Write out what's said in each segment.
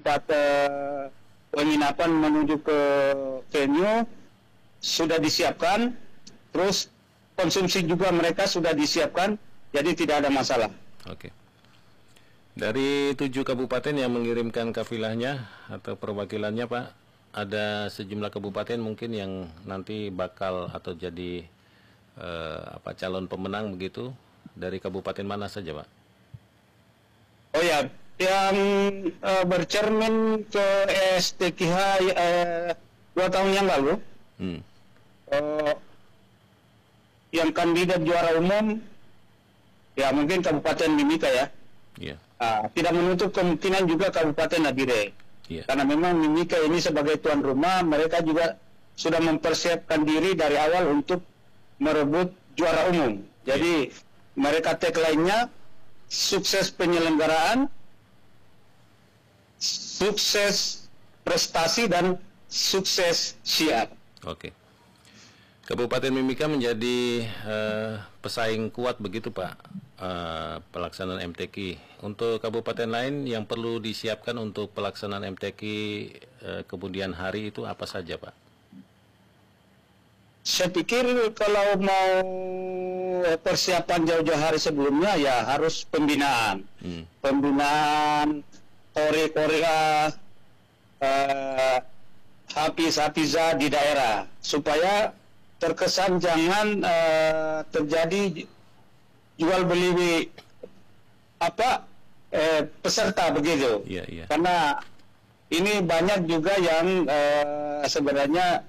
tempat penginapan menuju ke venue sudah disiapkan, terus konsumsi juga mereka sudah disiapkan, jadi tidak ada masalah. Oke. Dari 7 kabupaten yang mengirimkan kafilahnya atau perwakilannya, Pak, ada sejumlah kabupaten mungkin yang nanti bakal atau jadi calon pemenang begitu. Dari kabupaten mana saja, Pak? Oh ya, yang bercermin ke STKH 2 tahun yang lalu, yang kandidat juara umum, ya mungkin Kabupaten Mimika ya. Yeah. Tidak menutup kemungkinan juga Kabupaten Nabire. Yeah. Karena memang Mimika ini sebagai tuan rumah, mereka juga sudah mempersiapkan diri dari awal untuk merebut juara umum. Jadi mereka tagline-nya sukses penyelenggaraan, sukses prestasi, dan sukses syiar. Oke. Kabupaten Mimika menjadi pesaing kuat begitu, Pak, pelaksanaan MTQ. Untuk kabupaten lain yang perlu disiapkan untuk pelaksanaan MTQ kemudian hari itu apa saja, Pak? Saya pikir kalau mau persiapan jauh-jauh hari sebelumnya ya harus pembinaan. Pembinaan Korea, Hafiz-Hafizah di daerah, supaya terkesan jangan terjadi jual beli peserta begitu. Karena ini banyak juga yang sebenarnya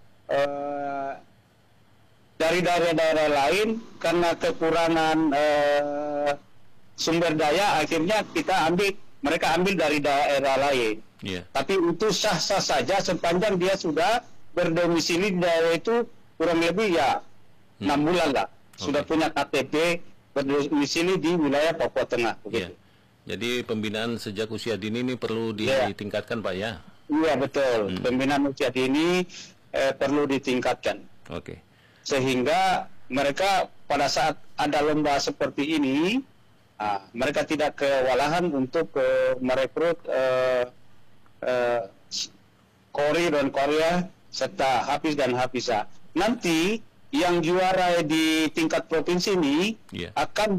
dari daerah-daerah lain karena kekurangan sumber daya, akhirnya mereka ambil dari daerah lain. Tapi itu sah-sah saja sepanjang dia sudah berdomisili di daerah itu kurang lebih ya 6 bulan lah. Sudah punya KTP berdomisili di wilayah Papua Tengah. Jadi pembinaan sejak usia dini ini perlu ditingkatkan, Pak, ya? Iya, betul. Pembinaan usia dini perlu ditingkatkan. Sehingga mereka pada saat ada lomba seperti ini, mereka tidak kewalahan untuk merekrut Kori dan Korea serta Hafiz dan Hafizah. Nanti yang juara di tingkat provinsi ini akan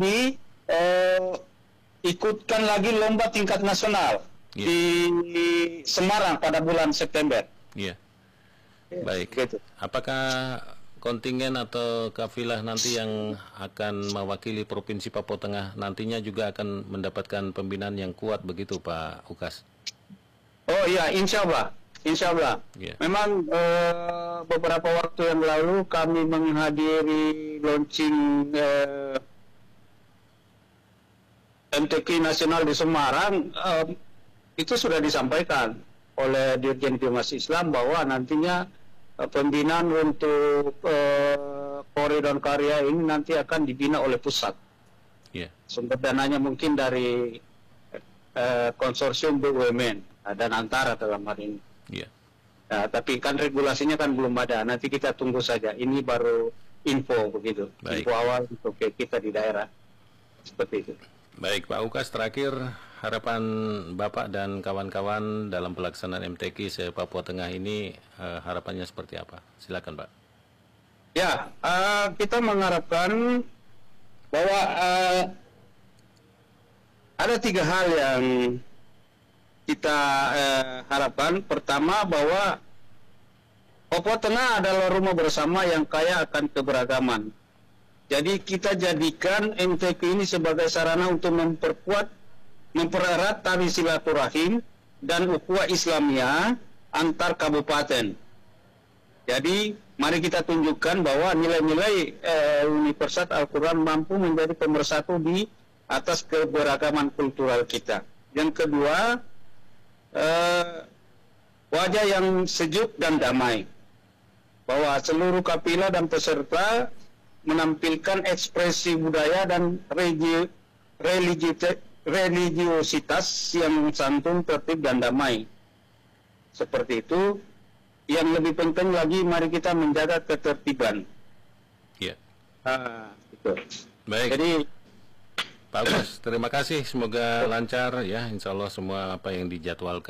diikutkan lagi lomba tingkat nasional di Semarang pada bulan September. Baik. Gitu. Apakah kontingen atau kafilah nanti yang akan mewakili Provinsi Papua Tengah nantinya juga akan mendapatkan pembinaan yang kuat begitu, Pak Ukas? Oh iya, insya Allah. Memang beberapa waktu yang lalu kami menghadiri launching MTQ nasional di Semarang. Itu sudah disampaikan oleh Dirjen Bimas Islam bahwa nantinya pembinaan untuk koridor karya ini nanti akan dibina oleh pusat. Sumber dananya mungkin dari konsorsium BUMN dan Antara dalam hal ini. Tapi kan regulasinya kan belum ada. Nanti kita tunggu saja. Ini baru info begitu. Info awal untuk kita di daerah. Seperti itu. Baik, Pak Ukas, terakhir harapan Bapak dan kawan-kawan dalam pelaksanaan MTQ se-Papua Tengah ini, harapannya seperti apa? Silakan, Pak. Ya, kita mengharapkan bahwa ada 3 hal yang kita harapkan. Pertama, bahwa Papua Tengah adalah rumah bersama yang kaya akan keberagaman. Jadi kita jadikan MTQ ini sebagai sarana untuk mempererat tali silaturahim dan ukhuwah Islamiyah antar kabupaten. Jadi mari kita tunjukkan bahwa nilai-nilai Universitas Al-Quran mampu menjadi pemersatu di atas keberagaman kultural kita. Yang kedua, wajah yang sejuk dan damai, bahwa seluruh kafilah dan peserta menampilkan ekspresi budaya dan religiositas yang santun, tertib, dan damai. Seperti itu. Yang lebih penting lagi, mari kita menjaga ketertiban. Itu. Baik. Jadi Pak Ukas, terima kasih. Semoga lancar ya. Insya Allah semua apa yang dijadwalkan